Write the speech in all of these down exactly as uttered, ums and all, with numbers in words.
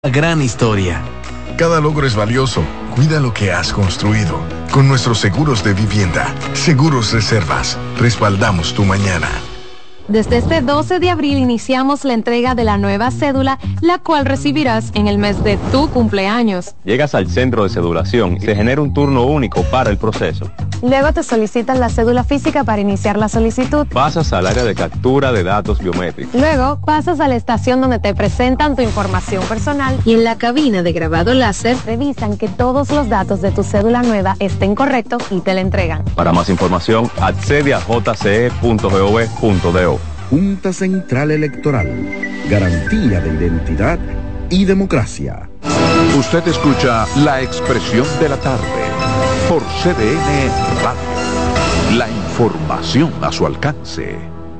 Gran historia. Cada logro es valioso. Cuida lo que has construido. Con nuestros seguros de vivienda, Seguros Reservas, respaldamos tu mañana. Desde este doce de abril iniciamos la entrega de la nueva cédula, la cual recibirás en el mes de tu cumpleaños. Llegas al centro de cedulación y se genera un turno único para el proceso. Luego te solicitan la cédula física para iniciar la solicitud. Pasas al área de captura de datos biométricos. Luego pasas a la estación donde te presentan tu información personal y en la cabina de grabado láser revisan que todos los datos de tu cédula nueva estén correctos y te la entregan. Para más información, accede a j c e punto gov punto do. Junta Central Electoral, garantía de identidad y democracia. Usted escucha La Expresión de la Tarde por C D N Radio. La información a su alcance.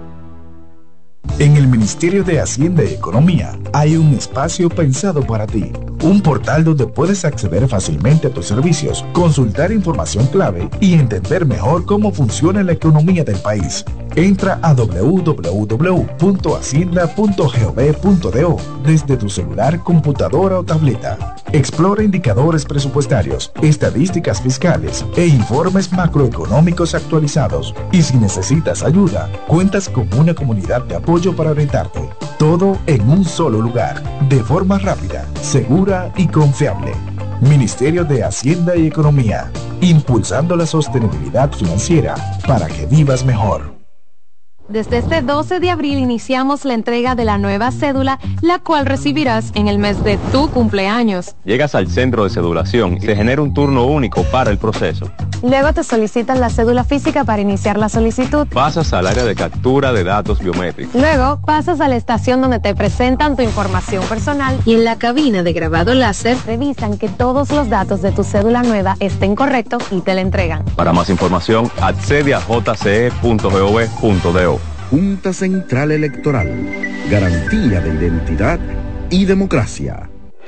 En el Ministerio de Hacienda y Economía hay un espacio pensado para ti. Un portal donde puedes acceder fácilmente a tus servicios, consultar información clave y entender mejor cómo funciona la economía del país. Entra a doble u doble u doble u punto hacienda punto gov punto do desde tu celular, computadora o tableta. Explora indicadores presupuestarios, estadísticas fiscales e informes macroeconómicos actualizados. Y si necesitas ayuda, cuentas con una comunidad de apoyo para orientarte. Todo en un solo lugar, de forma rápida, segura y confiable. Ministerio de Hacienda y Economía, impulsando la sostenibilidad financiera para que vivas mejor. Desde este doce de abril iniciamos la entrega de la nueva cédula, la cual recibirás en el mes de tu cumpleaños. Llegas al centro de cedulación y se genera un turno único para el proceso. Luego te solicitan la cédula física para iniciar la solicitud. Pasas al área de captura de datos biométricos. Luego pasas a la estación donde te presentan tu información personal y en la cabina de grabado láser revisan que todos los datos de tu cédula nueva estén correctos y te la entregan. Para más información, accede a j c e punto gov punto do. Junta Central Electoral, garantía de identidad y democracia.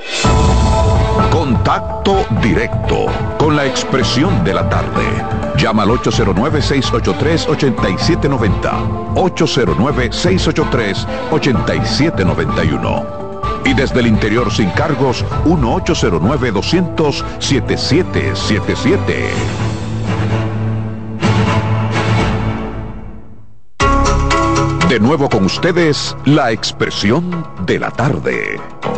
Contacto directo con La Expresión de la Tarde. Llama al ocho cero nueve, seis ocho tres, ocho siete nueve cero, ocho cero nueve, seis ocho tres, ocho siete nueve uno. Y desde el interior sin cargos, uno ocho cero nueve, dos cero cero, siete siete siete siete. De nuevo con ustedes, La Expresión de la Tarde.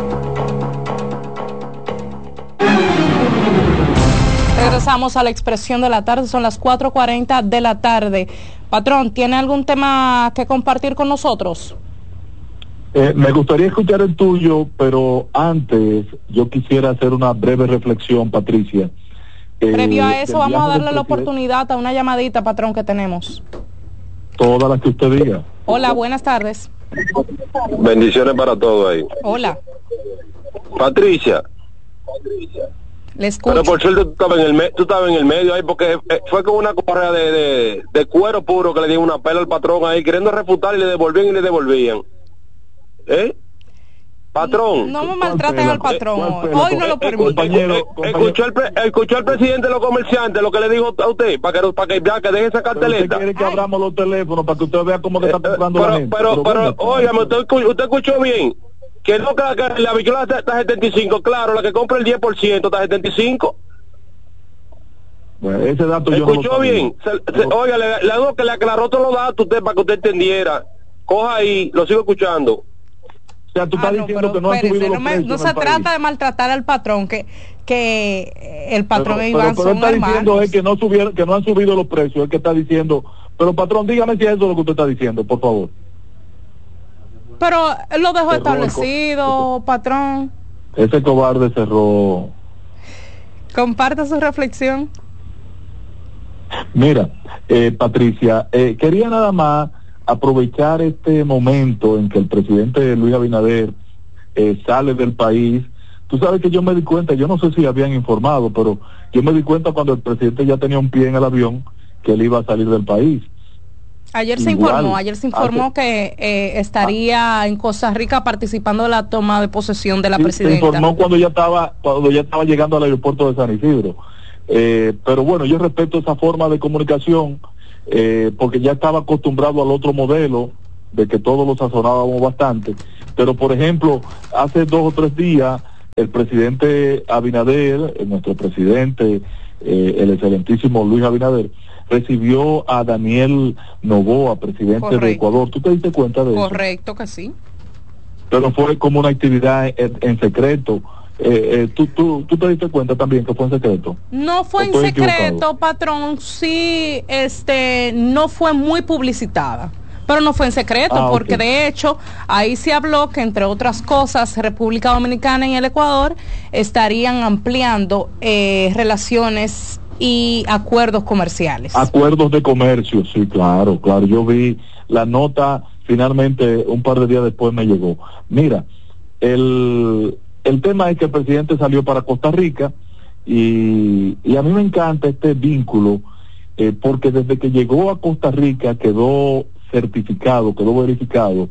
Regresamos a La Expresión de la Tarde, son las cuatro cuarenta de la tarde. Patrón, ¿tiene algún tema que compartir con nosotros? Eh, me gustaría escuchar el tuyo, pero antes yo quisiera hacer una breve reflexión, Patricia. Eh, Previo a eso, vamos a darle la oportunidad a una llamadita, patrón, que tenemos. Todas las que usted diga. Hola, buenas tardes. Bendiciones para todos ahí. Hola. Patricia. Le escucho. Pero por suerte tú estabas en el, me tú estabas en el medio ahí, porque eh, fue con una correa de, de, de cuero puro que le dio una pela al patrón ahí, queriendo refutar y le devolvían y le devolvían. ¿Eh? Patrón. No me maltraten al patrón. Hoy no lo permito. Compañero, compañero. Escuchó, el pre, escuchó el presidente de los comerciantes lo que le dijo a usted, para que, para que, ya, que deje esa carteleta. Usted quiere que abramos los teléfonos para que usted vea cómo que está comprando pero, la gente. Pero, pero, pero óigame, usted, usted escuchó bien. Que no, que, que la vigilancia está, está setenta y cinco, claro, la que compra el diez por ciento está setenta y cinco. Bueno, ese dato yo escuchó no lo bien. Se, se, oiga, le, le digo que le aclaró todos los datos usted para que usted entendiera. Coja ahí, lo sigo escuchando. O sea, tú estás ah, no, diciendo que no han subido los no, me, precios no se trata país. de maltratar al patrón, que que el patrón pero, Iván pero, pero son está hermanos. diciendo es que no subieron, que no han subido los precios, es que está diciendo, pero patrón, dígame si es eso lo que usted está diciendo, por favor. Pero él lo dejó cerró establecido, patrón. Ese cobarde cerró. Comparte su reflexión. Mira, eh, Patricia, eh, quería nada más aprovechar este momento en que el presidente Luis Abinader eh, sale del país. Tú sabes que yo me di cuenta, yo no sé si habían informado, pero yo me di cuenta cuando el presidente ya tenía un pie en el avión que él iba a salir del país. Ayer se Igual, informó, ayer se informó hace, que eh, estaría ah, en Costa Rica participando de la toma de posesión de la sí, presidenta. Se informó cuando ya estaba, cuando ya estaba llegando al aeropuerto de San Isidro. Eh, pero bueno, yo respeto esa forma de comunicación, eh, porque ya estaba acostumbrado al otro modelo de que todos lo sazonábamos bastante. Pero por ejemplo, hace dos o tres días el presidente Abinader, eh, nuestro presidente, eh, el excelentísimo Luis Abinader, recibió a Daniel Noboa, presidente Correcto. de Ecuador. ¿Tú te diste cuenta de eso? Correcto que sí. Pero fue como una actividad en, en secreto. Eh, eh, ¿tú, tú, ¿Tú te diste cuenta también que fue en secreto? No fue en secreto, equivocado? Patrón, sí, este, no fue muy publicitada. Pero no fue en secreto, ah, porque okay. de hecho, ahí se habló que, entre otras cosas, República Dominicana y el Ecuador estarían ampliando eh, relaciones y acuerdos comerciales. Acuerdos de comercio, sí, claro, claro. Yo vi la nota, finalmente, un par de días después me llegó. Mira, el, el tema es que el presidente salió para Costa Rica y, y a mí me encanta este vínculo, eh, porque desde que llegó a Costa Rica quedó certificado, quedó verificado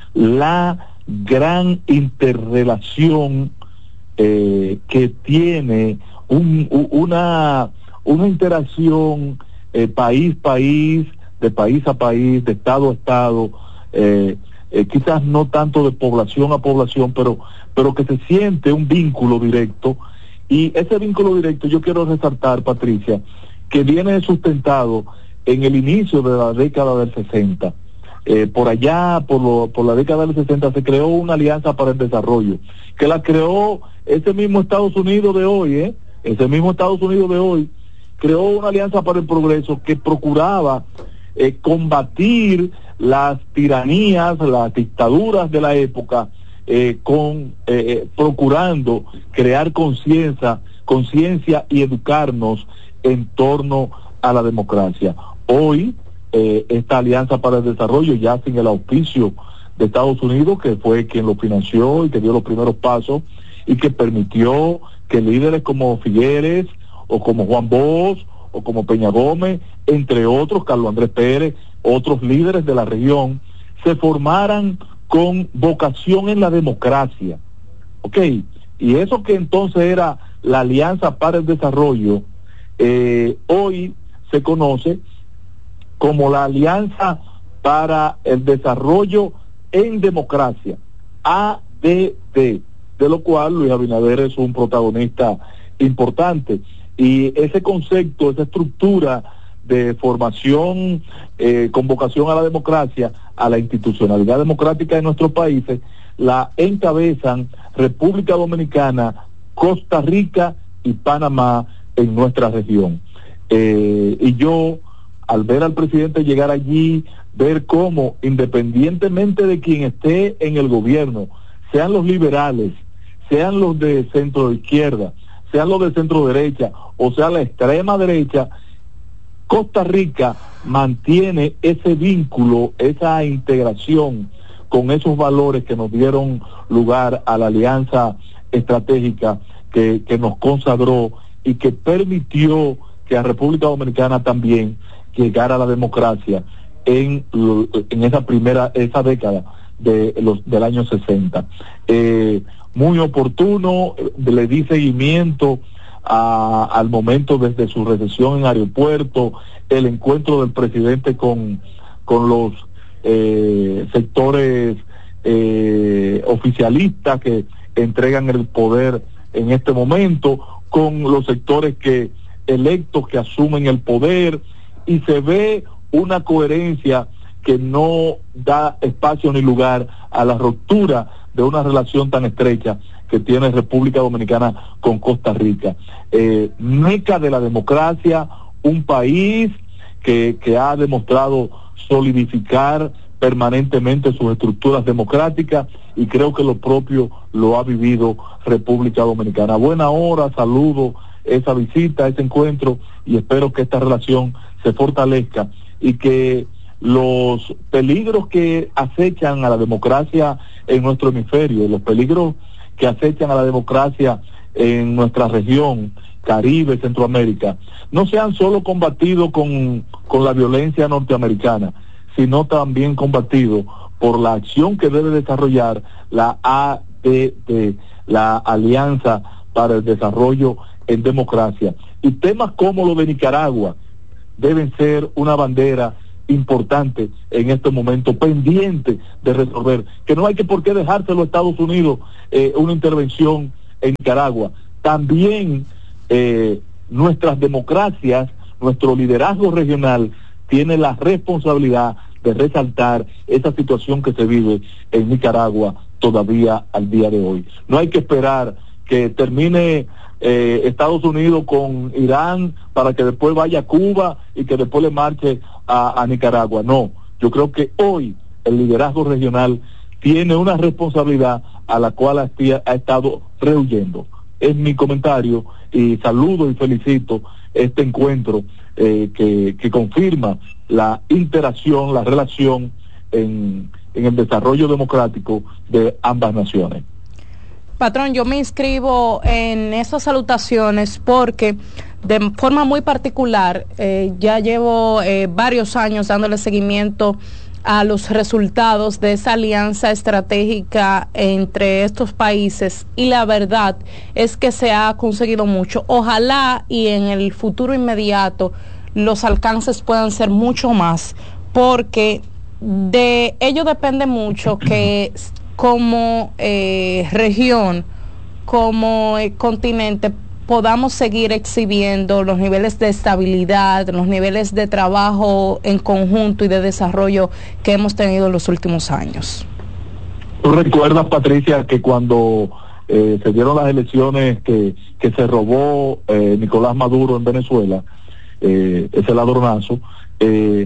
la gran interrelación eh, que tiene un, una, una interacción eh, país país, de país a país, de estado a estado, eh, eh, quizás no tanto de población a población, pero, pero que se siente un vínculo directo, y ese vínculo directo yo quiero resaltar, Patricia, que viene sustentado en el inicio de la década del sesenta. Eh, por allá, por, lo, por la década del sesenta, se creó una alianza para el desarrollo, que la creó ese mismo Estados Unidos de hoy, ¿eh? Ese mismo Estados Unidos de hoy, creó una alianza para el progreso que procuraba eh, combatir las tiranías, las dictaduras de la época, eh, con eh, eh, procurando crear conciencia, conciencia y educarnos en torno a la democracia. Hoy, eh, esta Alianza para el Desarrollo, ya sin el auspicio de Estados Unidos, que fue quien lo financió y que dio los primeros pasos, y que permitió que líderes como Figueres, o como Juan Bosch, o como Peña Gómez, entre otros, Carlos Andrés Pérez, otros líderes de la región, se formaran con vocación en la democracia. ¿Ok? Y eso que entonces era la Alianza para el Desarrollo, eh, hoy se conoce como la Alianza para el Desarrollo en Democracia, A D D, de lo cual Luis Abinader es un protagonista importante. Y ese concepto, esa estructura de formación eh, con vocación a la democracia, a la institucionalidad democrática de nuestros países, la encabezan República Dominicana, Costa Rica y Panamá en nuestra región. Eh, y yo, al ver al presidente llegar allí, ver cómo, independientemente de quien esté en el gobierno, sean los liberales, sean los de centro izquierda, sean los de centro derecha, o sea la extrema derecha, Costa Rica mantiene ese vínculo, esa integración con esos valores que nos dieron lugar a la alianza estratégica que, que nos consagró y que permitió que a República Dominicana también llegara a la democracia en, en esa primera, esa década de los del año sesenta. Eh, muy oportuno, le di seguimiento a, al momento desde su recepción en aeropuerto, el encuentro del presidente con, con los eh, sectores eh, oficialistas que entregan el poder en este momento, con los sectores que electos que asumen el poder, y se ve una coherencia que no da espacio ni lugar a la ruptura de una relación tan estrecha que tiene República Dominicana con Costa Rica. Eh, meca de la democracia, un país que, que ha demostrado solidificar permanentemente sus estructuras democráticas, y creo que lo propio lo ha vivido República Dominicana. Buena hora, saludo esa visita, ese encuentro, y espero que esta relación se fortalezca y que los peligros que acechan a la democracia en nuestro hemisferio, los peligros que acechan a la democracia en nuestra región, Caribe, Centroamérica, no sean solo combatidos con, con la violencia norteamericana, sino también combatidos por la acción que debe desarrollar la A D D, la Alianza para el Desarrollo en Democracia. Y temas como lo de Nicaragua deben ser una bandera importante en este momento, pendiente de resolver, que no hay que por qué dejárselo a Estados Unidos, eh, una intervención en Nicaragua. También eh, nuestras democracias, nuestro liderazgo regional tiene la responsabilidad de resaltar esa situación que se vive en Nicaragua todavía al día de hoy. No hay que esperar que termine eh, Estados Unidos con Irán para que después vaya a Cuba y que después le marche a, a Nicaragua. No, yo creo que hoy el liderazgo regional tiene una responsabilidad a la cual ha, ha estado rehuyendo. Es mi comentario y saludo y felicito este encuentro eh, que, que confirma la interacción, la relación en, en el desarrollo democrático de ambas naciones. Patrón, yo me inscribo en esas salutaciones porque de forma muy particular eh, ya llevo eh, varios años dándole seguimiento a los resultados de esa alianza estratégica entre estos países y la verdad es que se ha conseguido mucho. Ojalá y en el futuro inmediato los alcances puedan ser mucho más, porque de ello depende mucho que como eh, región, como eh, continente, podamos seguir exhibiendo los niveles de estabilidad, los niveles de trabajo en conjunto y de desarrollo que hemos tenido en los últimos años. ¿Tú recuerdas, Patricia, que cuando eh, se dieron las elecciones que, que se robó eh, Nicolás Maduro en Venezuela, eh, ese ladronazo, eh,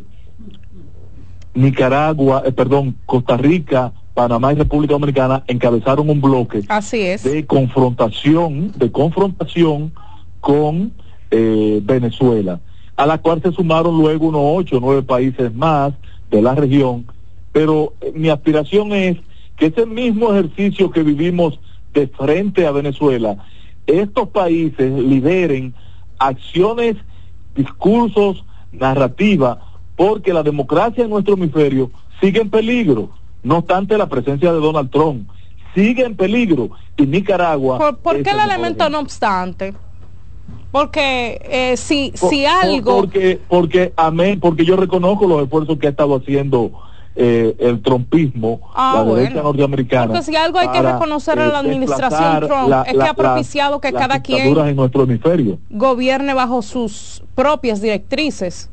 Nicaragua, eh, perdón, Costa Rica, Panamá y República Dominicana encabezaron un bloque Así es. de confrontación, de confrontación con eh, Venezuela, a la cual se sumaron luego unos ocho o nueve países más de la región, pero eh, mi aspiración es que ese mismo ejercicio que vivimos de frente a Venezuela, estos países lideren acciones, discursos, narrativa, porque la democracia en nuestro hemisferio sigue en peligro. No obstante la presencia de Donald Trump, sigue en peligro y Nicaragua... ¿Por, ¿por qué el elemento no obstante? Porque eh, si, por, si algo... Porque, porque, amén, porque yo reconozco los esfuerzos que ha estado haciendo eh, el trumpismo, ah, la bueno. derecha norteamericana. Porque si algo hay que reconocer a la eh, administración Trump la, es la, que ha propiciado la, que la cada quien en nuestro hemisferio gobierne bajo sus propias directrices.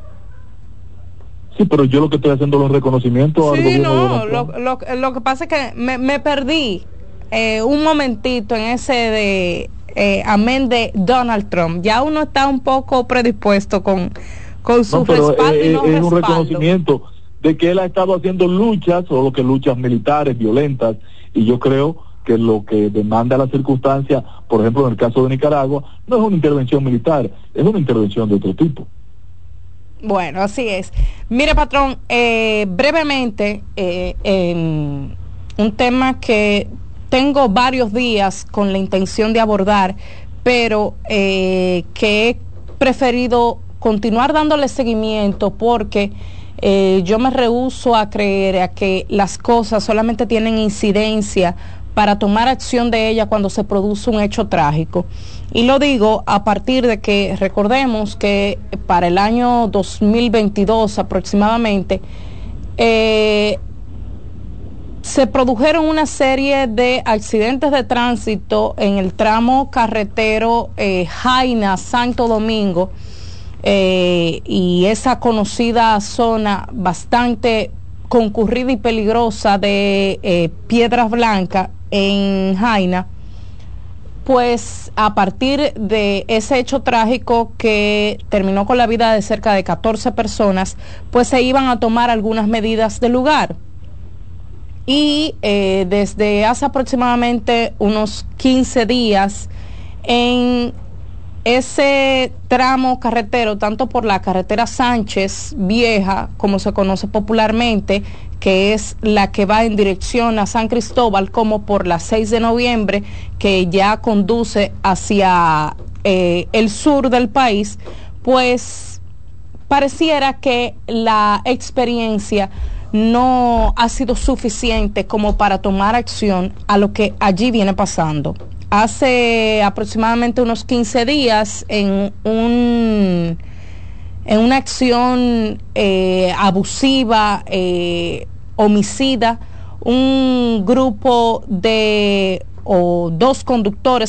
Sí, pero yo lo que estoy haciendo es un reconocimiento sí, al gobierno no, de lo, lo, lo que pasa es que me, me perdí eh, un momentito en ese de eh, amén de Donald Trump. Ya uno está un poco predispuesto con, con su no, pero respaldo eh, y no es respaldo. Un reconocimiento de que él ha estado haciendo luchas, solo que luchas militares, violentas, y yo creo que lo que demanda la circunstancia, por ejemplo en el caso de Nicaragua, no es una intervención militar, es una intervención de otro tipo. Bueno, así es. Mire, patrón, eh, brevemente, eh, en un tema que tengo varios días con la intención de abordar, pero eh, que he preferido continuar dándole seguimiento porque eh, yo me rehúso a creer a que las cosas solamente tienen incidencia para tomar acción de ella cuando se produce un hecho trágico. Y lo digo a partir de que recordemos que para el año dos mil veintidós aproximadamente eh, se produjeron una serie de accidentes de tránsito en el tramo carretero eh, Jaina Santo Domingo eh, y esa conocida zona bastante concurrida y peligrosa de eh, Piedras Blancas en Jaina. Pues a partir de ese hecho trágico que terminó con la vida de cerca de catorce personas, pues se iban a tomar algunas medidas del lugar. Y eh, desde hace aproximadamente unos quince días, en ese tramo carretero, tanto por la carretera Sánchez Vieja, como se conoce popularmente, que es la que va en dirección a San Cristóbal, como por la seis de noviembre, que ya conduce hacia eh, el sur del país, pues pareciera que la experiencia no ha sido suficiente como para tomar acción a lo que allí viene pasando. Hace aproximadamente unos quince días, en un en una acción eh, abusiva, eh, homicida, un grupo de o dos conductores